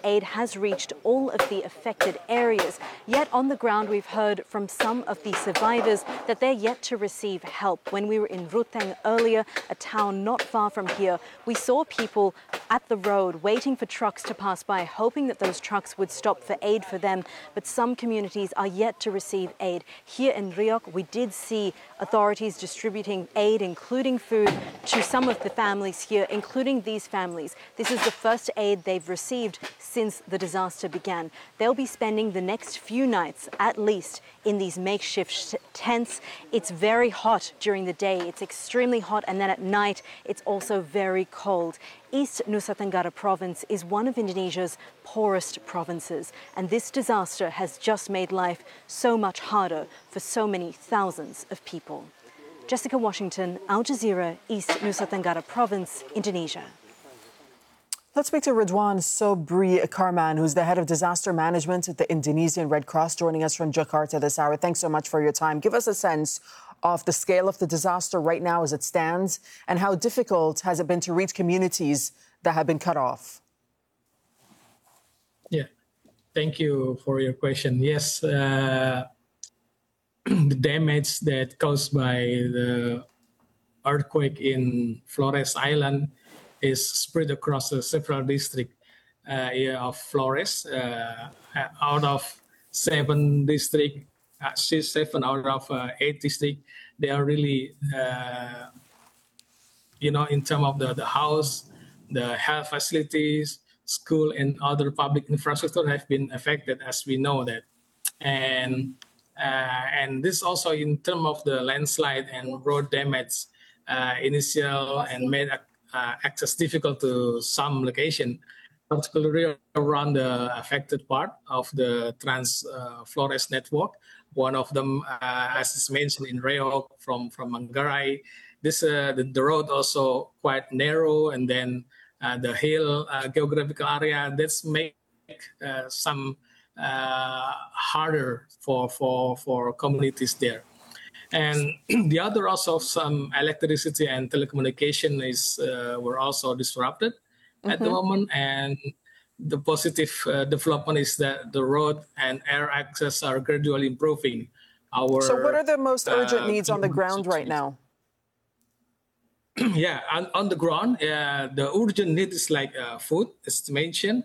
aid has reached all of the affected areas. Yet on the ground, we've heard from some of the survivors that they're yet to receive help. When we were in Ruteng earlier, a town not far from here, we saw people at the road waiting for trucks to pass by, hoping that those trucks would stop for aid for them. But some communities are yet to receive aid. Here in Riok, we did see authorities distributing aid, including food, to some of the families here, including these families. This is the first aid they've received since the disaster began. They'll be spending the next few nights, at least, in these makeshift tents. It's very hot during the day. It's extremely hot, and then at night, it's also very cold. East Nusa Tenggara Province is one of Indonesia's poorest provinces, and this disaster has just made life so much harder for so many thousands of people. Jessica Washington, Al Jazeera, East Nusa Tenggara Province, Indonesia. Let's speak to Ridwan Sobri Karman, who's the head of disaster management at the Indonesian Red Cross, joining us from Jakarta this hour. Thanks so much for your time. Give us a sense of the scale of the disaster right now as it stands, and how difficult has it been to reach communities that have been cut off? Yeah, thank you for your question. Yes, the damage that caused by the earthquake in Flores Island is spread across several districts of Flores. Out of 7 districts, 7 out of 8 districts, they are really, in terms of the house, the health facilities, school, and other public infrastructure have been affected, as we know that. And this also in terms of the landslide and road damage, initial and made access difficult to some location, particularly around the affected part of the Trans Flores network. One of them, as is mentioned in Riok from Manggarai, the road also quite narrow, and then the hill geographical area that's make some harder for communities there. And the other also some electricity and telecommunication were also disrupted at the moment. And the positive development is that the road and air access are gradually improving. So what are the most urgent needs on the ground right now? Yeah, on the ground, the urgent need is like food, as mentioned,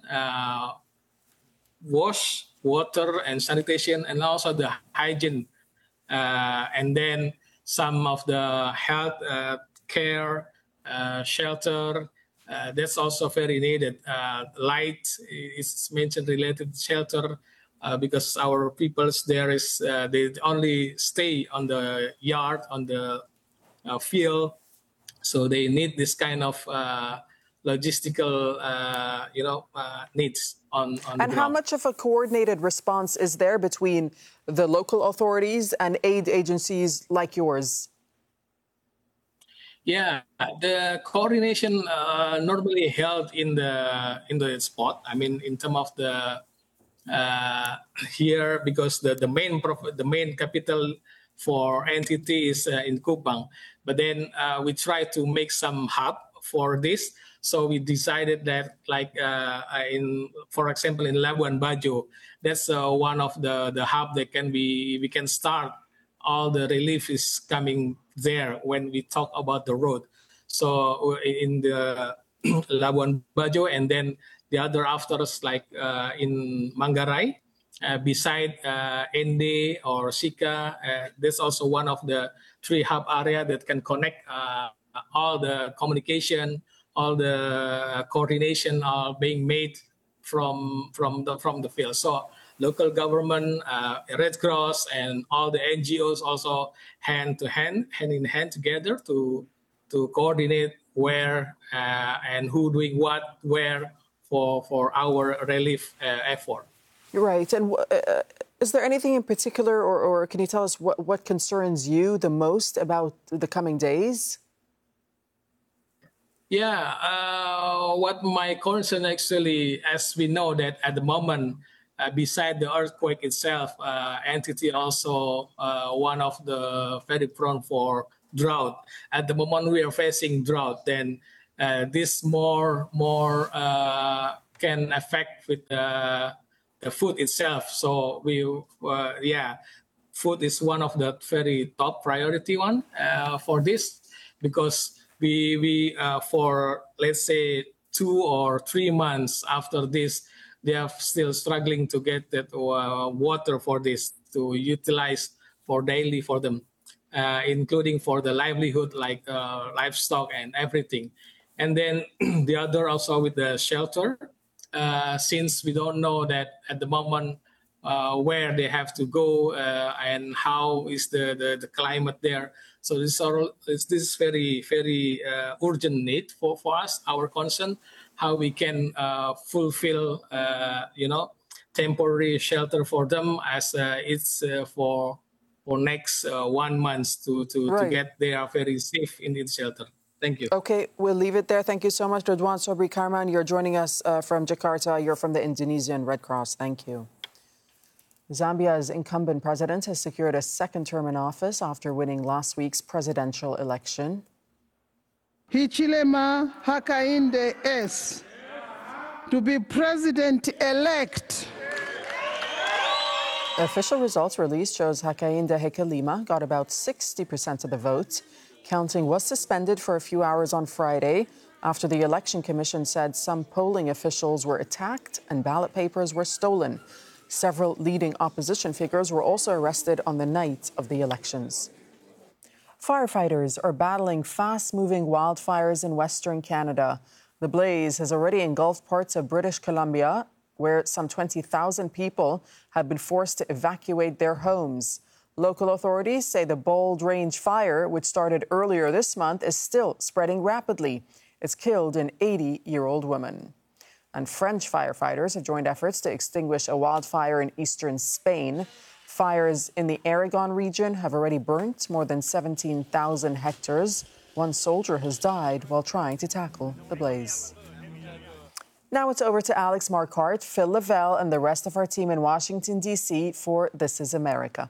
wash, water, and sanitation, and also the hygiene. And then some of the health care, shelter, that's also very needed. Light is mentioned related to shelter because our peoples there they only stay on the yard, on the field, so they need this kind of logistical, needs on the And how much of a coordinated response is there between the local authorities and aid agencies like yours? Yeah, the coordination normally held in the spot. I mean, in terms of the here, because the main capital for NTT is in Kupang, but then we try to make some hub for this. So we decided that, like for example, in Labuan Bajo, that's one of the hub that we can start. All the relief is coming there when we talk about the road. So in the Labuan Bajo, and then the other afters like in Manggarai, beside Ende or Sika, there's also one of the 3 hub area that can connect all the communication, all the coordination are being made from the field. So local government, Red Cross, and all the NGOs also hand in hand together to coordinate where and who doing what where for our relief effort. Right. And is there anything in particular, or can you tell us what concerns you the most about the coming days? Yeah, what my concern actually, as we know that at the moment, beside the earthquake itself, entity also one of the very prone for drought. At the moment, we are facing drought. Then this more can affect with the food itself. So food is one of the very top priority one for this, because we for let's say 2 or 3 months after this, they are still struggling to get that water for this to utilize for daily for them, including for the livelihood like livestock and everything. And then the other also with the shelter, since we don't know that at the moment where they have to go and how is the climate there. So this is very, very urgent need for us, our concern, how we can fulfill, temporary shelter for them as it's for next 1 month to get there very safe in the shelter. Thank you. Okay, we'll leave it there. Thank you so much, Ridwan Sobri Karman. You're joining us from Jakarta. You're from the Indonesian Red Cross. Thank you. Zambia's incumbent president has secured a second term in office after winning last week's presidential election. Hichilema Hakainde S. to be president-elect. Official results released shows Hakainde Hichilema got about 60% of the vote. Counting was suspended for a few hours on Friday after the Election Commission said some polling officials were attacked and ballot papers were stolen. Several leading opposition figures were also arrested on the night of the elections. Firefighters are battling fast-moving wildfires in Western Canada. The blaze has already engulfed parts of British Columbia, where some 20,000 people have been forced to evacuate their homes. Local authorities say the Bold Range fire, which started earlier this month, is still spreading rapidly. It's killed an 80-year-old woman. And French firefighters have joined efforts to extinguish a wildfire in eastern Spain. Fires in the Aragon region have already burnt more than 17,000 hectares. One soldier has died while trying to tackle the blaze. Now it's over to Alex Marquardt, Phil Lavelle, and the rest of our team in Washington, D.C. for This is America.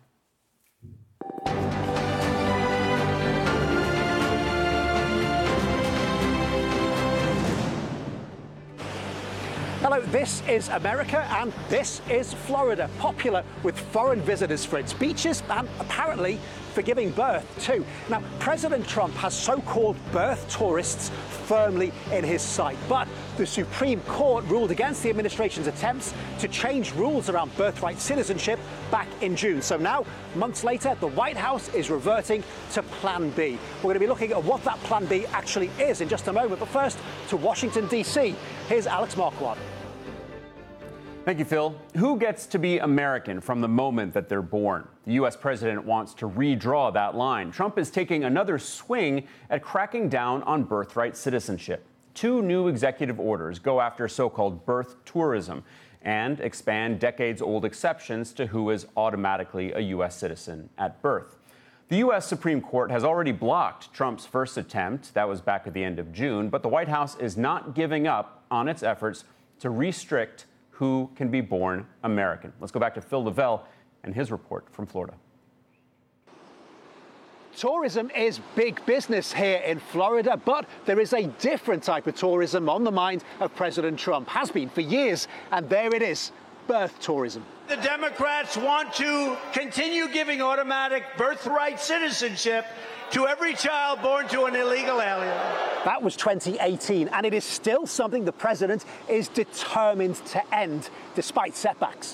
Hello, this is America and this is Florida, popular with foreign visitors for its beaches and apparently for giving birth too. Now, President Trump has so-called birth tourists firmly in his sight, but the Supreme Court ruled against the administration's attempts to change rules around birthright citizenship back in June. So now, months later, the White House is reverting to Plan B. We're going to be looking at what that Plan B actually is in just a moment. But first, to Washington, D.C., here's Alex Marquardt. Thank you, Phil. Who gets to be American from the moment that they're born? The U.S. president wants to redraw that line. Trump is taking another swing at cracking down on birthright citizenship. 2 new executive orders go after so-called birth tourism and expand decades-old exceptions to who is automatically a U.S. citizen at birth. The U.S. Supreme Court has already blocked Trump's first attempt. That was back at the end of June. But the White House is not giving up on its efforts to restrict who can be born American. Let's go back to Phil Lavelle and his report from Florida. Tourism is big business here in Florida, but there is a different type of tourism on the mind of President Trump, has been for years, and there it is, birth tourism. The Democrats want to continue giving automatic birthright citizenship to every child born to an illegal alien. That was 2018, and it is still something the president is determined to end, despite setbacks.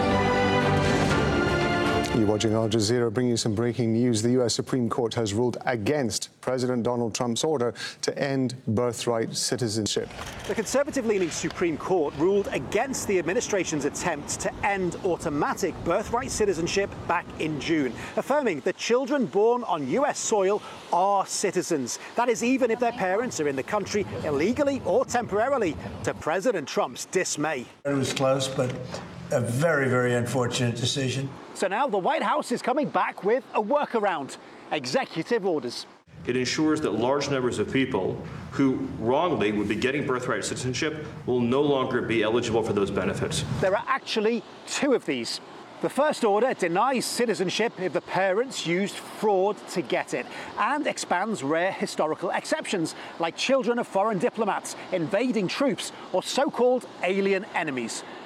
You're watching Al Jazeera, bringing you some breaking news. The U.S. Supreme Court has ruled against President Donald Trump's order to end birthright citizenship. The conservative-leaning Supreme Court ruled against the administration's attempt to end automatic birthright citizenship back in June, affirming that children born on U.S. soil are citizens. That is, even if their parents are in the country illegally or temporarily, to President Trump's dismay. It was close, but a very, very unfortunate decision. So now the White House is coming back with a workaround: executive orders. It ensures that large numbers of people who wrongly would be getting birthright citizenship will no longer be eligible for those benefits. There are actually 2 of these. The First Order denies citizenship if the parents used fraud to get it, and expands rare historical exceptions, like children of foreign diplomats, invading troops, or so-called alien enemies.